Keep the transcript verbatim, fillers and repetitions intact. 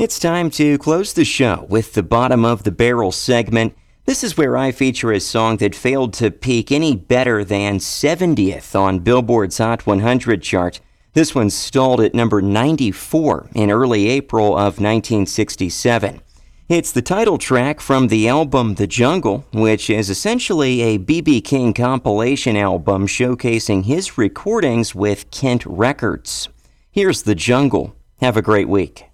It's time to close the show with the bottom of the barrel segment. This is where I feature a song that failed to peak any better than seventieth on Billboard's Hot one hundred chart. This one stalled at number ninety-four in early April of nineteen sixty-seven. It's the title track from the album The Jungle, which is essentially a B B King compilation album showcasing his recordings with Kent Records. Here's The Jungle. Have a great week.